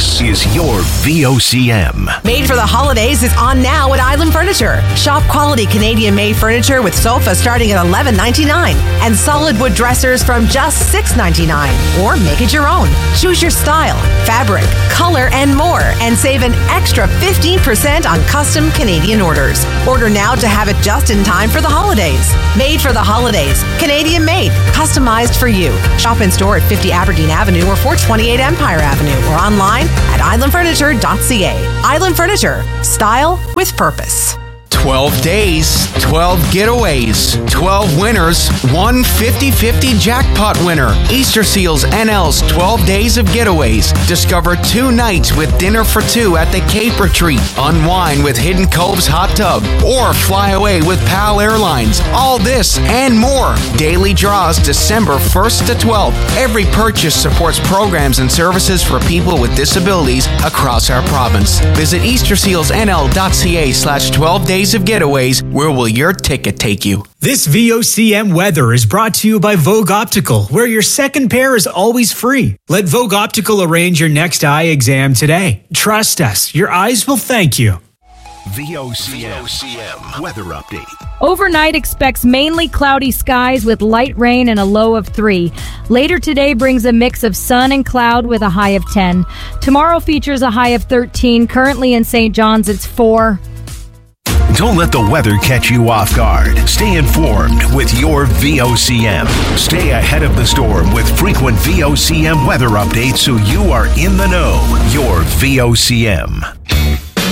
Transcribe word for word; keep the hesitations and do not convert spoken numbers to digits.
This is your V O C M. Made for the Holidays is on now at Island Furniture. Shop quality Canadian-made furniture with sofas starting at eleven ninety-nine and solid wood dressers from just six ninety-nine. Or make it your own. Choose your style, fabric, color, and more, and save an extra fifteen percent on custom Canadian orders. Order now to have it just in time for the holidays. Made for the holidays. Canadian made. Customized for you. Shop in store at fifty Aberdeen Avenue or four twenty-eight Empire Avenue or online at island furniture dot c a. Island Furniture. Style with purpose. twelve days, twelve getaways, twelve winners, one fifty-fifty jackpot winner. Easter Seals N L's twelve Days of Getaways. Discover two nights with dinner for two at the Cape Retreat. Unwind with Hidden Cove's Hot Tub. Or fly away with PAL Airlines. All this and more. Daily draws December first to twelfth. Every purchase supports programs and services for people with disabilities across our province. Visit easter seals n l dot c a slash twelve days of Getaways. Where will your ticket take you? This V O C M weather is brought to you by Vogue Optical, where your second pair is always free. Let Vogue Optical arrange your next eye exam today. Trust us, your eyes will thank you. V O C M weather update. Overnight expects mainly cloudy skies with light rain and a low of three. Later today brings a mix of sun and cloud with a high of ten. Tomorrow features a high of thirteen. Currently in Saint John's it's four. Don't let the weather catch you off guard. Stay informed with your V O C M. Stay ahead of the storm with frequent V O C M weather updates so you are in the know. Your V O C M.